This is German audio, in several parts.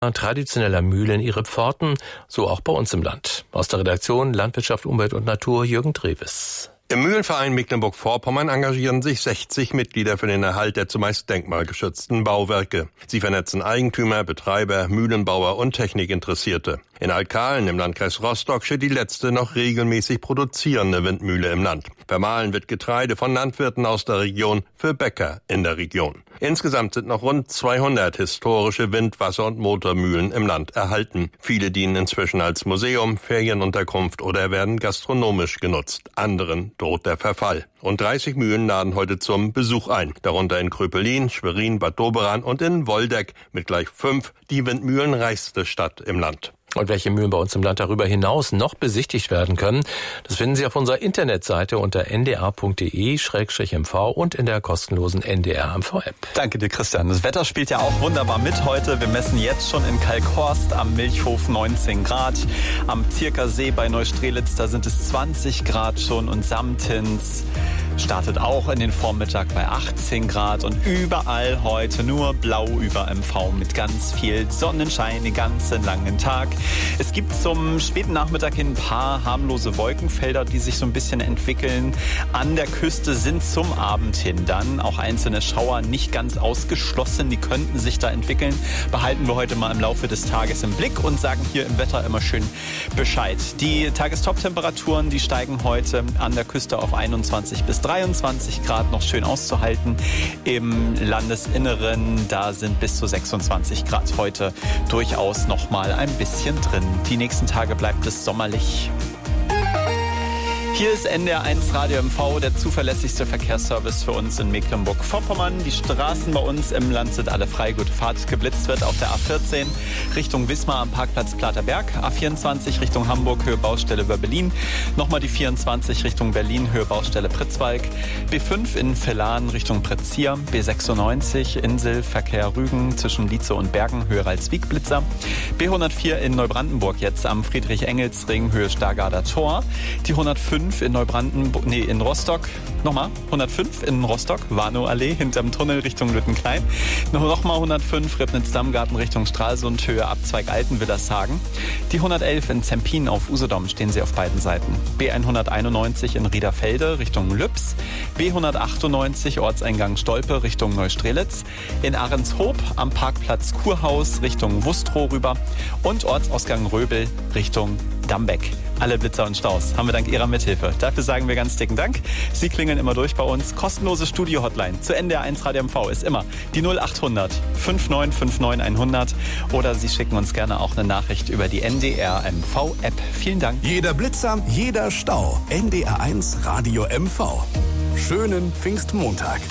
traditioneller Mühlen ihre Pforten, so auch bei uns im Land. Aus der Redaktion Landwirtschaft, Umwelt und Natur Jürgen Treves. Im Mühlenverein Mecklenburg-Vorpommern engagieren sich 60 Mitglieder für den Erhalt der zumeist denkmalgeschützten Bauwerke. Sie vernetzen Eigentümer, Betreiber, Mühlenbauer und Technikinteressierte. In Altkahlen im Landkreis Rostock steht die letzte noch regelmäßig produzierende Windmühle im Land. Vermahlen wird Getreide von Landwirten aus der Region für Bäcker in der Region. Insgesamt sind noch rund 200 historische Wind-, Wasser- und Motormühlen im Land erhalten. Viele dienen inzwischen als Museum, Ferienunterkunft oder werden gastronomisch genutzt. Anderen droht der Verfall. Rund 30 Mühlen laden heute zum Besuch ein. Darunter in Kröpelin, Schwerin, Bad Doberan und in Woldeck mit gleich 5 die windmühlenreichste Stadt im Land. Und welche Mühlen bei uns im Land darüber hinaus noch besichtigt werden können, das finden Sie auf unserer Internetseite unter ndr.de/mv und in der kostenlosen NDR-MV-App. Danke dir, Christian. Das Wetter spielt ja auch wunderbar mit heute. Wir messen jetzt schon in Kalkhorst am Milchhof 19 Grad. Am Zirkersee bei Neustrelitz, da sind es 20 Grad schon und Samtins startet auch in den Vormittag bei 18 Grad und überall heute nur blau über MV mit ganz viel Sonnenschein den ganzen langen Tag. Es gibt zum späten Nachmittag hin ein paar harmlose Wolkenfelder, die sich so ein bisschen entwickeln. An der Küste sind zum Abend hin dann auch einzelne Schauer nicht ganz ausgeschlossen. Die könnten sich da entwickeln. Behalten wir heute mal im Laufe des Tages im Blick und sagen hier im Wetter immer schön Bescheid. Die Tagestop-Temperaturen, die steigen heute an der Küste auf 21 bis 23 Grad, noch schön auszuhalten. Im Landesinneren, da sind bis zu 26 Grad heute durchaus noch mal ein bisschen drin. Die nächsten Tage bleibt es sommerlich. Hier ist NDR1 Radio MV, der zuverlässigste Verkehrsservice für uns in Mecklenburg-Vorpommern. Die Straßen bei uns im Land sind alle frei, gute Fahrt. Geblitzt wird auf der A14 Richtung Wismar am Parkplatz Platerberg. A24 Richtung Hamburg, Höhe Baustelle über Berlin. Nochmal die 24 Richtung Berlin, Höhe Baustelle Pritzwalk. B5 in Villan Richtung Pretzier. B96 Insel, Verkehr Rügen zwischen Lietze und Bergen, Höhe Ralswiek Blitzer. B104 in Neubrandenburg jetzt am Friedrich-Engels-Ring, Höhe Stargarder Tor. Die 105 in Rostock, nochmal 105 in Rostock, Warnow-Allee hinterm Tunnel Richtung Lüttenklein. Nochmal 105 Ribnitz-Dammgarten Richtung Stralsund, Höhe Abzweig Altenwillershagen. Die 111 in Zempin auf Usedom stehen sie auf beiden Seiten. B191 in Riederfelde Richtung Lübs. B198 Ortseingang Stolpe Richtung Neustrelitz. In Ahrenshoop am Parkplatz Kurhaus Richtung Wustrow rüber. Und Ortsausgang Röbel Richtung Dambeck. Alle Blitzer und Staus haben wir dank Ihrer Mithilfe. Dafür sagen wir ganz dicken Dank. Sie klingeln immer durch bei uns. Kostenlose Studio-Hotline zu NDR1 Radio MV ist immer die 0800 5959 100 oder Sie schicken uns gerne auch eine Nachricht über die NDR MV-App. Vielen Dank. Jeder Blitzer, jeder Stau. NDR1 Radio MV. Schönen Pfingstmontag.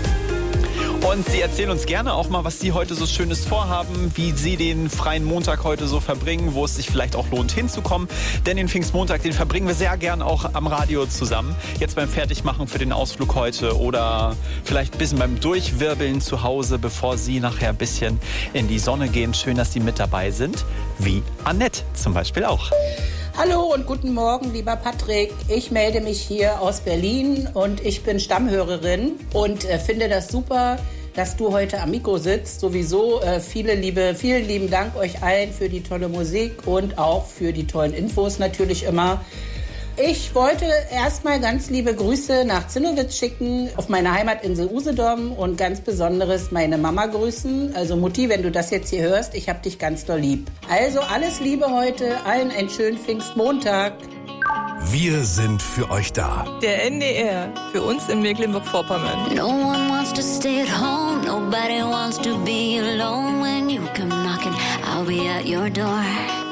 Und Sie erzählen uns gerne auch mal, was Sie heute so Schönes vorhaben, wie Sie den freien Montag heute so verbringen, wo es sich vielleicht auch lohnt hinzukommen. Denn den Pfingstmontag, den verbringen wir sehr gern auch am Radio zusammen. Jetzt beim Fertigmachen für den Ausflug heute oder vielleicht ein bisschen beim Durchwirbeln zu Hause, bevor Sie nachher ein bisschen in die Sonne gehen. Schön, dass Sie mit dabei sind, wie Annette zum Beispiel auch. Hallo und guten Morgen, lieber Patrick. Ich melde mich hier aus Berlin und ich bin Stammhörerin und finde das super, dass du heute am Mikro sitzt. Sowieso vielen lieben Dank euch allen für die tolle Musik und auch für die tollen Infos natürlich immer. Ich wollte erstmal ganz liebe Grüße nach Zinnowitz schicken, auf meine Heimatinsel Usedom und ganz besonderes meine Mama grüßen. Also Mutti, wenn du das jetzt hier hörst, ich hab dich ganz doll lieb. Also alles Liebe heute, allen einen schönen Pfingstmontag. Wir sind für euch da. Der NDR, für uns in Mecklenburg-Vorpommern. No one wants to stay at home, nobody wants to be alone. When you come knocking, I'll be at your door.